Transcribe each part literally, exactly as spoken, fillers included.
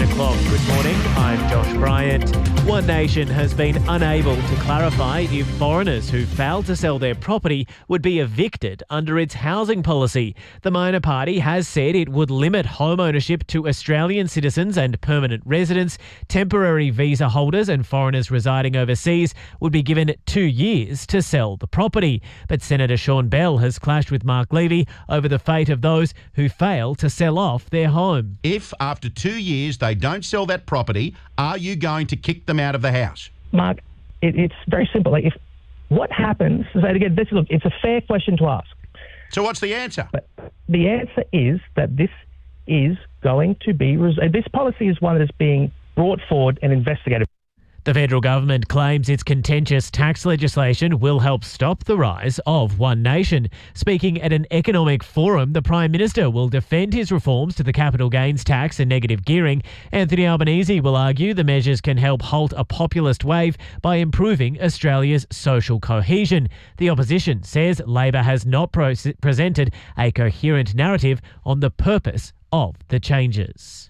o'clock. Good morning, I'm Josh Bryant. One Nation has been unable to clarify if foreigners who failed to sell their property would be evicted under its housing policy. The minor party has said it would limit home ownership to Australian citizens and permanent residents. Temporary visa holders and foreigners residing overseas would be given two years to sell the property. But Senator Sean Bell has clashed with Mark Levy over the fate of those who fail to sell off their home. If after two years they don't sell that property, are you going to kick them out of the house? Mark, it, it's very simple. Like if what happens, so again, this, look, it's a fair question to ask. So what's the answer? But the answer is that this is going to be, res- this policy is one that is being brought forward and investigated. The federal government claims its contentious tax legislation will help stop the rise of One Nation. Speaking at an economic forum, the Prime Minister will defend his reforms to the capital gains tax and negative gearing. Anthony Albanese will argue the measures can help halt a populist wave by improving Australia's social cohesion. The opposition says Labor has not pro- presented a coherent narrative on the purpose of the changes.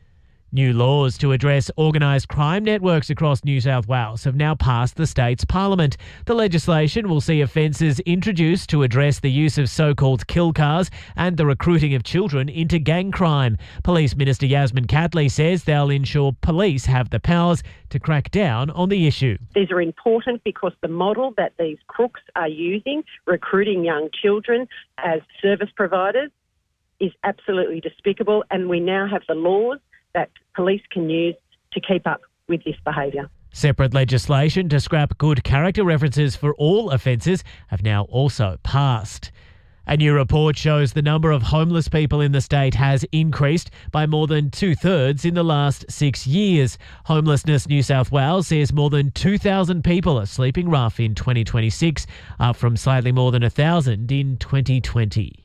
New laws to address organised crime networks across New South Wales have now passed the state's parliament. The legislation will see offences introduced to address the use of so-called kill cars and the recruiting of children into gang crime. Police Minister Yasmin Catley says they'll ensure police have the powers to crack down on the issue. These are important because the model that these crooks are using, recruiting young children as service providers, is absolutely despicable, and we now have the laws that police can use to keep up with this behaviour. Separate legislation to scrap good character references for all offences have now also passed. A new report shows the number of homeless people in the state has increased by more than two-thirds in the last six years. Homelessness New South Wales says more than two thousand people are sleeping rough in twenty twenty-six, up from slightly more than one thousand in twenty twenty.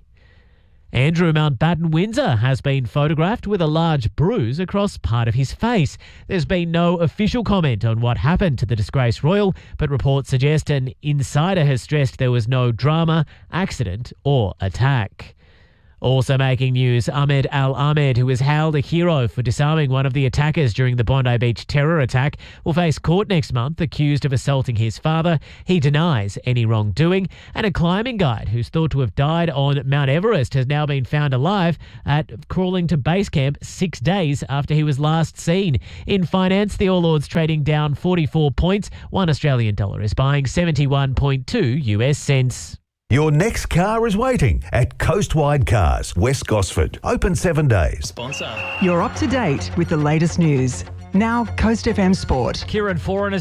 Andrew Mountbatten-Windsor has been photographed with a large bruise across part of his face. There's been no official comment on what happened to the disgraced royal, but reports suggest an insider has stressed there was no drama, accident or attack. Also making news, Ahmed Al-Ahmed, who is hailed a hero for disarming one of the attackers during the Bondi Beach terror attack, will face court next month accused of assaulting his father. He denies any wrongdoing. And a climbing guide who's thought to have died on Mount Everest has now been found alive at crawling to base camp six days after he was last seen. In finance, the All Ords trading down forty-four points. One Australian dollar is buying seventy-one point two U S cents. Your next car is waiting at Coastwide Cars, West Gosford. Open seven days. Sponsor. You're up to date with the latest news. Now, Coast F M Sport. Kieran Foran